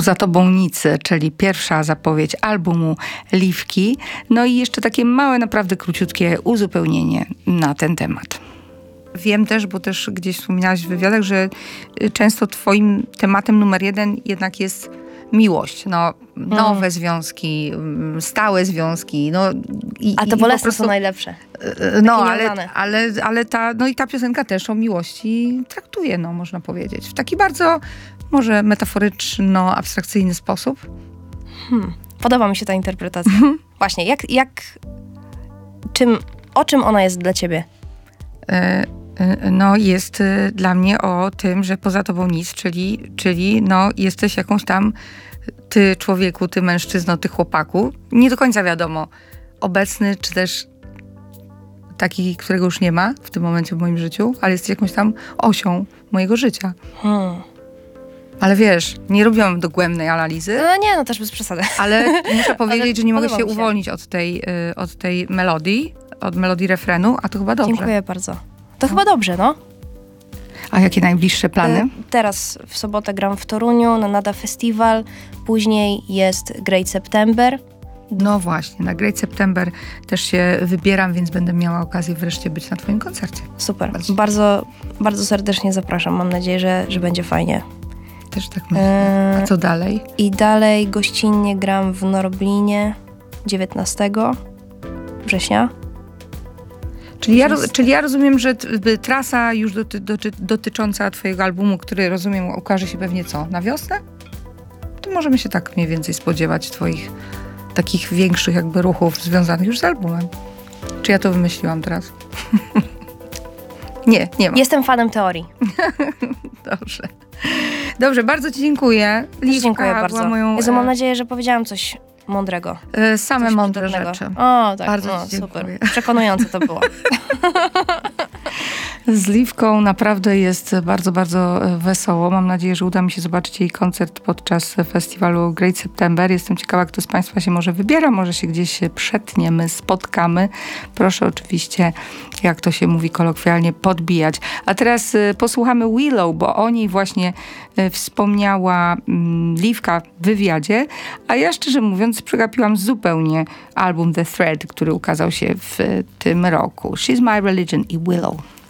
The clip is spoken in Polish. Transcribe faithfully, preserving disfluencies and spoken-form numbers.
Poza tobą nic, czyli pierwsza zapowiedź albumu Liwki. No i jeszcze takie małe, naprawdę króciutkie uzupełnienie na ten temat. Wiem też, bo też gdzieś wspominałaś w wywiadach, że często twoim tematem numer jeden jednak jest miłość. No, nowe mm. związki, stałe związki. No, i, A to i bolesne prostu, są najlepsze. No, ale, ale, ale ta, no i ta piosenka też o miłości traktuje, no, można powiedzieć. W taki bardzo, może metaforyczno-abstrakcyjny sposób. Hmm. Podoba mi się ta interpretacja. Właśnie, jak, jak czym, o czym ona jest dla ciebie? E, No jest dla mnie o tym, że poza tobą nic, czyli, czyli no jesteś jakąś tam, ty człowieku, ty mężczyzno, ty chłopaku, nie do końca wiadomo, obecny, czy też taki, którego już nie ma w tym momencie w moim życiu, ale jesteś jakąś tam osią mojego życia. Hmm. Ale wiesz, nie robiłam dogłębnej analizy. No nie, no też bez przesady. Ale muszę powiedzieć, że nie mogę się, się uwolnić od tej, y, od tej melodii, od melodii refrenu, a to chyba dobrze. Dziękuję bardzo. To no. chyba dobrze, no. A jakie najbliższe plany? Teraz w sobotę gram w Toruniu na Nada Festival, później jest Great September. No właśnie, na Great September też się wybieram, więc będę miała okazję wreszcie być na twoim koncercie. Super, bardzo, bardzo, bardzo serdecznie zapraszam. Mam nadzieję, że, że będzie fajnie. Też tak myślę. A co dalej? I dalej gościnnie gram w Norblinie dziewiętnastego września. Czyli ja, czyli ja rozumiem, że t- trasa już doty, doty, dotycząca twojego albumu, który rozumiem ukaże się pewnie co? Na wiosnę? To możemy się tak mniej więcej spodziewać twoich takich większych jakby ruchów związanych już z albumem. Czy ja to wymyśliłam teraz? nie, nie ma. Jestem fanem teorii. Dobrze. Dobrze, bardzo ci dziękuję. Liwka dziękuję bardzo. Moją, Jezu, mam nadzieję, że powiedziałam coś mądrego. E, same coś mądre przydatnego. rzeczy. O, tak, bardzo no, ci super. dziękuję. Przekonujące to było. Z Liwką naprawdę jest bardzo, bardzo wesoło. Mam nadzieję, że uda mi się zobaczyć jej koncert podczas festiwalu Great September. Jestem ciekawa, kto z państwa się może wybiera. Może się gdzieś przetniemy, spotkamy. Proszę oczywiście, jak to się mówi kolokwialnie, podbijać. A teraz posłuchamy Willow, bo o niej właśnie wspomniała Liwka w wywiadzie. A ja szczerze mówiąc przegapiłam zupełnie album The Thread, który ukazał się w tym roku. She's My Religion i Willow.